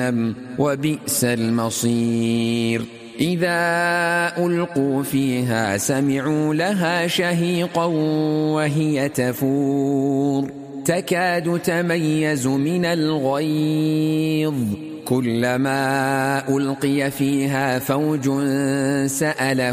جهنم وبئس المصير إذا ألقوا فيها سمعوا لها شهيقا وهي تفور تكاد تميز من الغيظ كلما ألقي فيها فوج سألهم